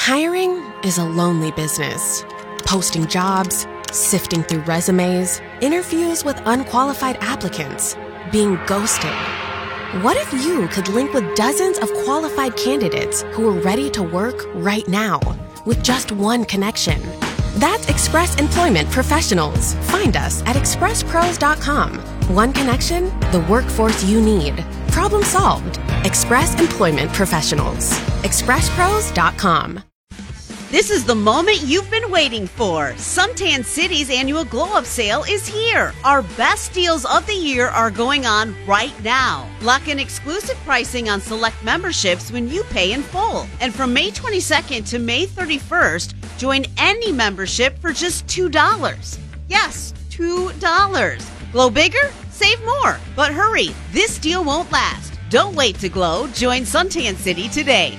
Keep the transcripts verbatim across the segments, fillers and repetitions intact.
Hiring is a lonely business. Posting jobs, sifting through resumes, interviews with unqualified applicants, being ghosted. What if you could link with dozens of qualified candidates who are ready to work right now with just one connection? That's Express Employment Professionals. Find us at express pros dot com. One connection, the workforce you need. Problem solved. Express Employment Professionals. express pros dot com. This is the moment you've been waiting for. Suntan City's annual Glow Up Sale is here. Our best deals of the year are going on right now. Lock in exclusive pricing on select memberships when you pay in full. And from May twenty-second to May thirty-first, join any membership for just two dollars. Yes, two dollars. Glow bigger? Save more. But hurry, this deal won't last. Don't wait to glow. Join Suntan City today.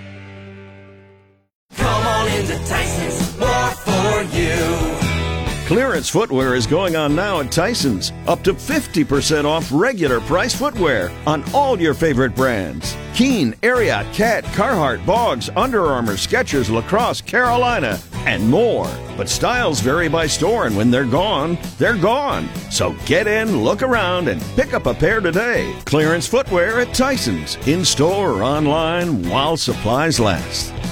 Come on into Tyson's, more for you. Clearance footwear is going on now at Tyson's. Up to fifty percent off regular price footwear on all your favorite brands. Keen, Ariat, Cat, Carhartt, Boggs, Under Armour, Skechers, Lacrosse, Carolina, and more. But styles vary by store, and when they're gone, they're gone. So get in, look around, and pick up a pair today. Clearance footwear at Tyson's. In store or online while supplies last.